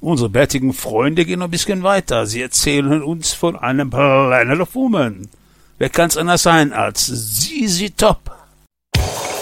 Unsere bärtigen Freunde gehen noch ein bisschen weiter. Sie erzählen uns von einem Planet of Woman. Wer kann's anders sein als ZZ Top?